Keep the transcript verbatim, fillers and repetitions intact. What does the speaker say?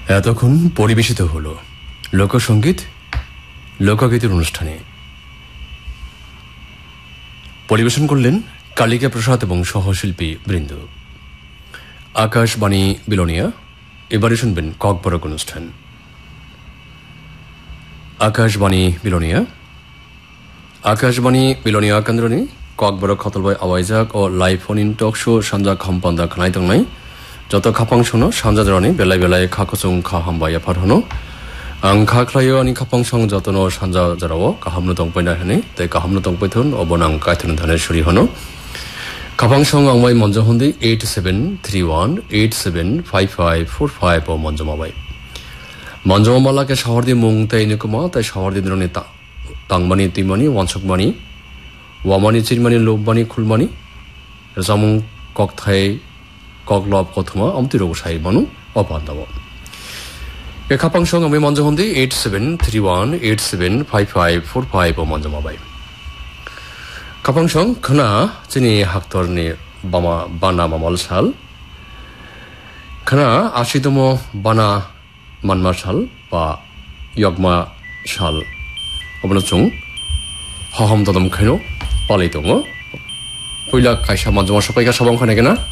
এতক্ষণ পরিবেশিত হল লোকসঙ্গীত লোকগীতের অনুষ্ঠানে। পরিবেশন করলেন কালিকা প্রসাদ এবং সহশিল্পী বৃন্দ। আকাশবাণী বিলোনিয়া। এবারে শুনবেন ককবরক অনুষ্ঠান। আকাশবাণী বিলোনিয়া আকাশবাণী বিলোনিয়া কেন্দ্রনি ককবরক খতলবাই আওয়াইজাক ও live phone in talk show সানজা খামপান্দা খানাই তংনাই যত খাপাং শোনো সানজা জরানি বেলায় বেলায় খাকচং খা হামবাই আফার হনো आं खाख्लायो आंनि खापां सं जतनो सानजा जराव काहामनो दंपायना हने तै काहामनो दंपायथन अबन आं कायथन धाने सुरि हनो खापां सं आं my मनज हन्दै eight seven three one eight seven five five four five ओ मनज माबाय मनज माला के शहर दि मुं तै निकमा तै शहर दि द्रने ता तांगमानि तिमानि वानसकमानि वामानि चिरमानि लोबमानि खुलमानि जामुं ककथाय ककलब कथमा अमतिरो साइ मानु अपान्दाव खापां सं आं मनज हन्दै eight seven three one eight seven five five four five ओ मनज माबाय खापां सं खना चिनि हाक्तरनि बामा बाना मामल साल खना आशीतम बाना मानमा साल बा यगमा साल अबनो चुं हहम ददम खैनो पालै दङ पहिला कायसा मनजमा सपायगा सबां खनायगोना